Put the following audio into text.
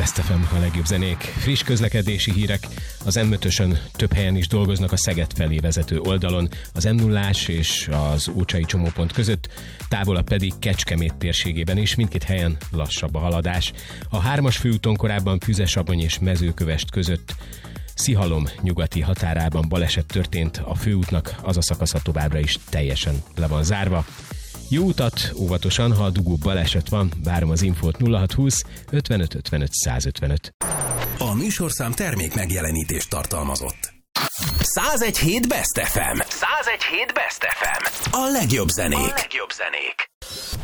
Best FM, a legjobb zenék. Friss közlekedési hírek. Az M5-ösön több helyen is dolgoznak a Szeged felé vezető oldalon, az M0-ás és az Ócsai csomópont között, távolabb pedig Kecskemét térségében is, mindkét helyen lassabb a haladás. A 3-as főúton korábban Füzesabony és Mezőkövesd között Szihalom nyugati határában baleset történt, a főútnak az a szakasza továbbra is teljesen le van zárva. Jó utat, óvatosan, ha a dugó baleset van, várom az infót 0620 55 55 155. A műsorszám termék megjelenítést tartalmazott. 101.7 Best FM. 101.7 Best FM. A legjobb zenék.